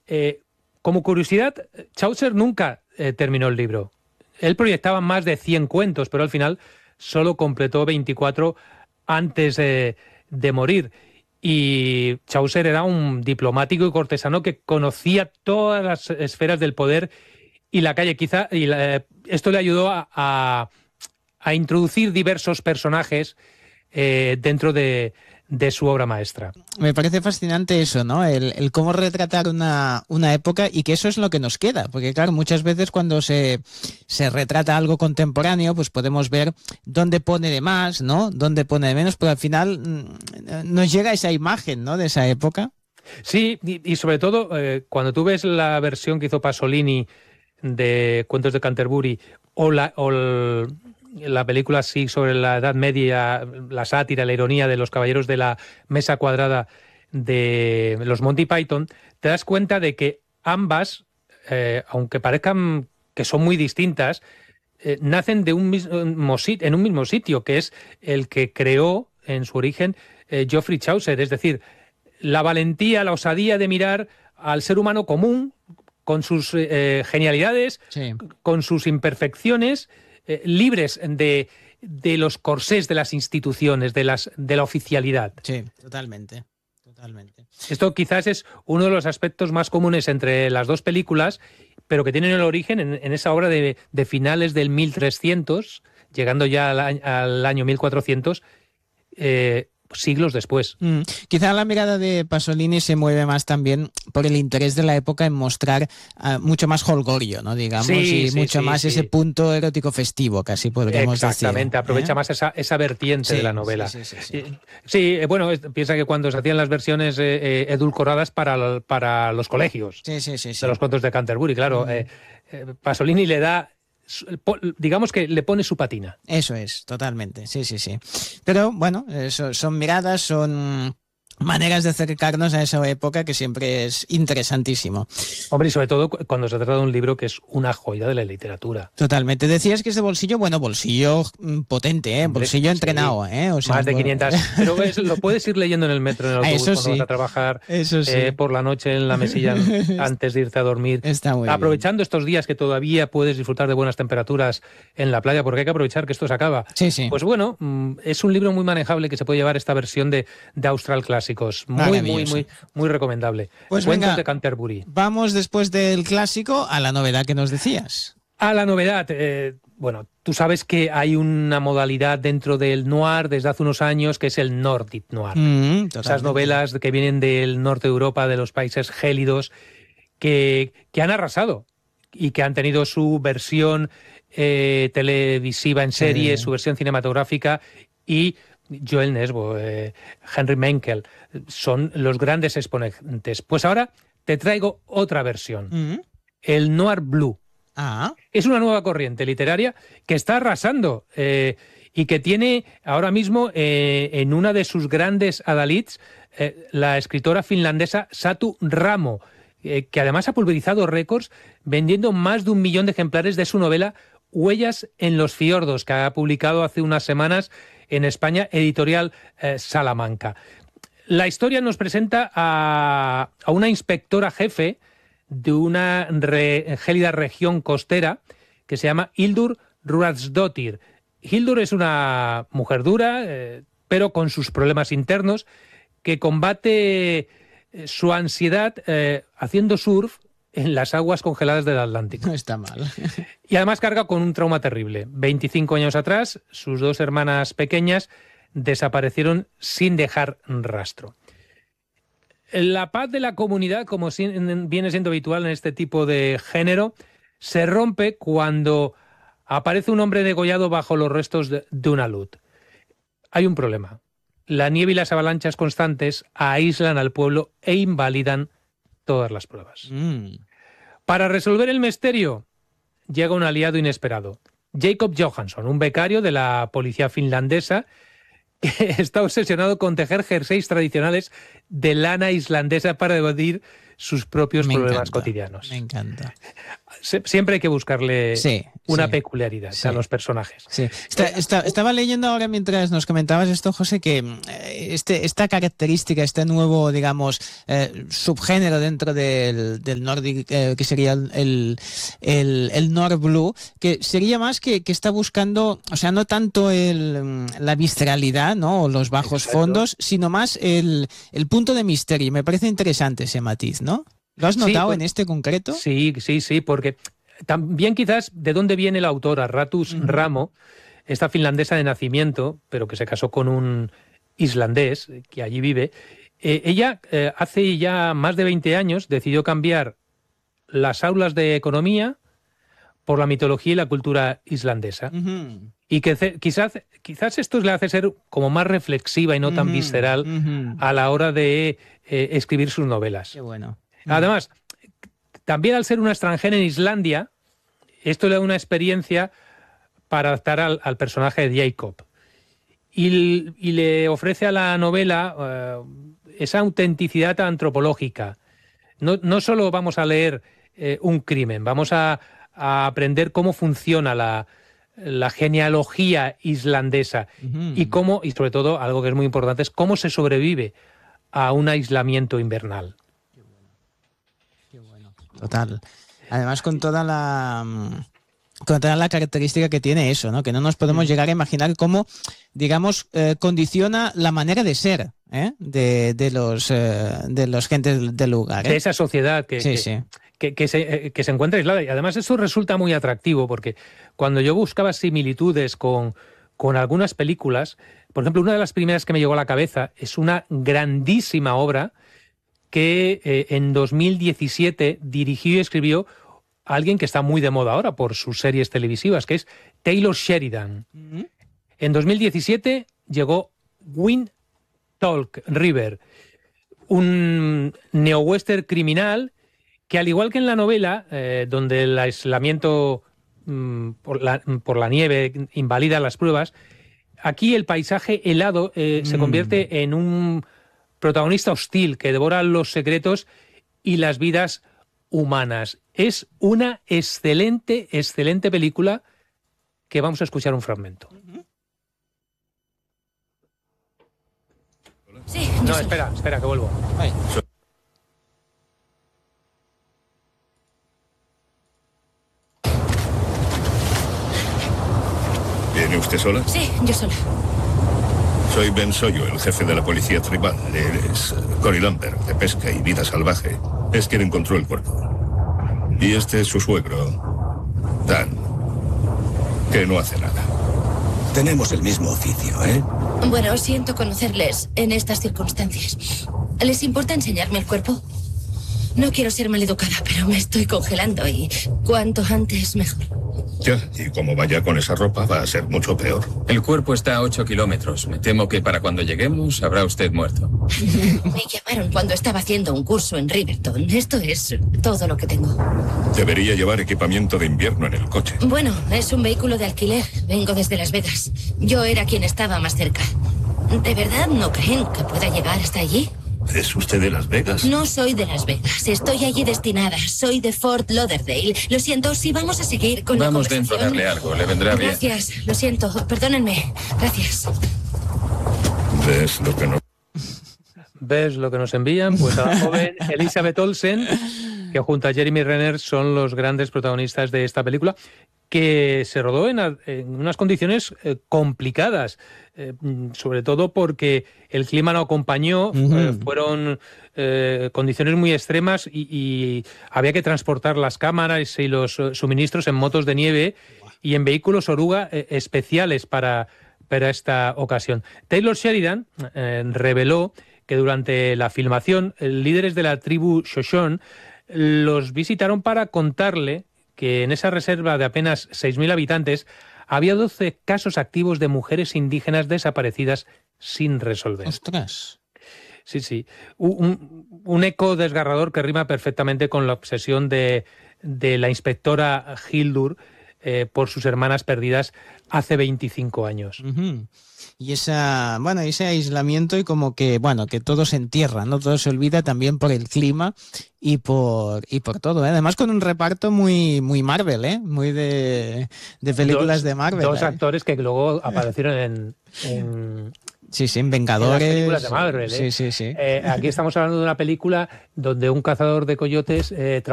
Como curiosidad, Chaucer nunca terminó el libro. Él proyectaba más de 100 cuentos, pero al final solo completó 24 antes de morir. Y Chaucer era un diplomático y cortesano que conocía todas las esferas del poder y la calle. Esto le ayudó a introducir diversos personajes dentro de su obra maestra. Me parece fascinante eso, ¿no? El cómo retratar una época, y que eso es lo que nos queda, porque claro, muchas veces cuando se retrata algo contemporáneo, pues podemos ver dónde pone de más, ¿no? Dónde pone de menos, pero al final nos llega esa imagen, ¿no? De esa época. Sí, y sobre todo cuando tú ves la versión que hizo Pasolini de Cuentos de Canterbury o la película sí sobre la Edad Media, la sátira, la ironía de los Caballeros de la Mesa Cuadrada de los Monty Python, te das cuenta de que ambas, aunque parezcan que son muy distintas, nacen en un mismo sitio, que es el que creó en su origen Geoffrey Chaucer. Es decir, la valentía, la osadía de mirar al ser humano común, con sus genialidades, sí, con sus imperfecciones, libres de los corsés de las instituciones, de la oficialidad. Sí, totalmente. Esto quizás es uno de los aspectos más comunes entre las dos películas, pero que tienen el origen en esa obra de finales del 1300, llegando ya al año 1400, siglos después. Quizá la mirada de Pasolini se mueve más también por el interés de la época en mostrar mucho más holgorio, ¿no? Digamos, y mucho más ese punto erótico festivo, casi podríamos decir. Exactamente, aprovecha más esa vertiente de la novela. Sí, bueno, piensa que cuando se hacían las versiones edulcoradas para los colegios de los cuentos de Canterbury, claro, Pasolini le da, digamos que le pone su patina. Eso es, totalmente, sí. Pero bueno, son miradas, son maneras de acercarnos a esa época que siempre es interesantísimo. Hombre, y sobre todo cuando se trata de un libro que es una joya de la literatura. Totalmente. Decías que es de bolsillo, bueno, bolsillo potente, Hombre, bolsillo entrenado. O sea, más de 500. Pero lo puedes ir leyendo en el metro, en el autobús, cuando vas a trabajar, por la noche en la mesilla antes de irte a dormir. Está muy aprovechando bien. Estos días que todavía puedes disfrutar de buenas temperaturas en la playa, porque hay que aprovechar que esto se acaba. Sí. Pues bueno, es un libro muy manejable que se puede llevar esta versión de Austral Clásicos. Muy recomendable. Pues Cuentos de Canterbury. Vamos después del clásico a la novedad que nos decías. A la novedad. Bueno, tú sabes que hay una modalidad dentro del noir desde hace unos años que es el Nordic noir. Esas novelas que vienen del norte de Europa, de los países gélidos, que han arrasado y que han tenido su versión televisiva en serie, su versión cinematográfica, y Joel Nesbo, Henry Mankell, son los grandes exponentes. Pues ahora te traigo otra versión, el Noir Blue. Es una nueva corriente literaria que está arrasando y que tiene ahora mismo en una de sus grandes adalids la escritora finlandesa Satu Ramo, que además ha pulverizado récords vendiendo más de 1 millón de ejemplares de su novela Huellas en los fiordos, que ha publicado hace unas semanas en España, editorial Salamanca. La historia nos presenta a una inspectora jefe de una gélida región costera que se llama Hildur Ruradsdottir. Hildur es una mujer dura, pero con sus problemas internos, que combate su ansiedad haciendo surf en las aguas congeladas del Atlántico. No está mal. Y además carga con un trauma terrible. 25 años atrás, sus 2 hermanas pequeñas desaparecieron sin dejar rastro. La paz de la comunidad, como viene siendo habitual en este tipo de género, se rompe cuando aparece un hombre degollado bajo los restos de una luz. Hay un problema. La nieve y las avalanchas constantes aíslan al pueblo e invalidan todas las pruebas. Para resolver el misterio, llega un aliado inesperado. Jacob Johansson, un becario de la policía finlandesa que está obsesionado con tejer jerseys tradicionales de lana islandesa para evadir sus propios problemas cotidianos. Me encanta. siempre hay que buscarle una peculiaridad a los personajes. Sí. Estaba leyendo ahora mientras nos comentabas esto, José, que esta característica, este nuevo, digamos, subgénero dentro del Nordic, que sería el Nordblue, que sería más que está buscando, o sea, no tanto la visceralidad, ¿no? O los bajos fondos, sino más el punto de misterio. Me parece interesante ese matiz, ¿no? ¿Lo has notado en este concreto? Sí, porque también quizás de dónde viene la autora, Ratus Ramo, esta finlandesa de nacimiento, pero que se casó con un islandés que allí vive. Ella hace ya más de 20 años decidió cambiar las aulas de economía por la mitología y la cultura islandesa. Y que quizás esto le hace ser como más reflexiva y no tan visceral a la hora de escribir sus novelas. Qué bueno. Además, también al ser una extranjera en Islandia, esto le da una experiencia para adaptar al personaje de Jacob. Y le ofrece a la novela esa autenticidad antropológica. No solo vamos a leer un crimen, vamos a aprender cómo funciona la genealogía islandesa y sobre todo, algo que es muy importante, es cómo se sobrevive a un aislamiento invernal. Total. Además, con toda la característica que tiene eso, ¿no? Que no nos podemos llegar a imaginar cómo, digamos, condiciona la manera de ser de los gentes del lugar. De esa sociedad que se encuentra aislada. Y además eso resulta muy atractivo porque cuando yo buscaba similitudes con algunas películas, por ejemplo, una de las primeras que me llegó a la cabeza es una grandísima obra que en 2017 dirigió y escribió alguien que está muy de moda ahora por sus series televisivas, que es Taylor Sheridan. En 2017 llegó Wind Talk River, un neo-western criminal que, al igual que en la novela, donde el aislamiento por la nieve invalida las pruebas, aquí el paisaje helado se convierte en un protagonista hostil que devora los secretos y las vidas humanas. Es una excelente película que vamos a escuchar un fragmento. Sí, no, espera, que vuelvo. Ay. ¿Viene usted sola? Sí, yo sola. Soy Ben Soyo, el jefe de la policía tribal. Él es Cory Lambert, de pesca y vida salvaje. Es quien encontró el cuerpo. Y este es su suegro, Dan, que no hace nada. Tenemos el mismo oficio, ¿eh? Bueno, siento conocerles en estas circunstancias. ¿Les importa enseñarme el cuerpo? No quiero ser maleducada, pero me estoy congelando y cuanto antes mejor. Ya, y como vaya con esa ropa va a ser mucho peor. El cuerpo está a 8 kilómetros. Me temo que para cuando lleguemos habrá usted muerto. Me llamaron cuando estaba haciendo un curso en Riverton. Esto es todo lo que tengo. Debería llevar equipamiento de invierno en el coche. Bueno, es un vehículo de alquiler. Vengo desde Las Vegas. Yo era quien estaba más cerca. ¿De verdad no creen que pueda llegar hasta allí? ¿Es usted de Las Vegas? No soy de Las Vegas. Estoy allí destinada. Soy de Fort Lauderdale. Lo siento, si vamos a seguir con la conversación. Vamos dentro a darle algo. Le vendrá bien. Gracias. Lo siento. Perdónenme. Gracias. ¿Ves lo que no? ¿Ves lo que nos envían? Pues a la joven Elizabeth Olsen, que junto a Jeremy Renner son los grandes protagonistas de esta película, que se rodó en unas condiciones complicadas, sobre todo porque el clima no acompañó, fueron condiciones muy extremas y había que transportar las cámaras y los suministros en motos de nieve y en vehículos oruga especiales para esta ocasión. Taylor Sheridan reveló que durante la filmación, líderes de la tribu Shoshone los visitaron para contarle que en esa reserva de apenas 6.000 habitantes había 12 casos activos de mujeres indígenas desaparecidas sin resolver. ¡Ostras! Sí. Un eco desgarrador que rima perfectamente con la obsesión de la inspectora Hildur por sus hermanas perdidas hace 25 años. Y ese aislamiento y como que, que todo se entierra, ¿no? Todo se olvida también por el clima y por todo, ¿eh? Además con un reparto muy Marvel, ¿eh? Muy de películas de Marvel. Dos actores que luego aparecieron en en Vengadores. En las películas de Marvel, ¿eh? Sí. Aquí estamos hablando de una película donde un cazador de coyotes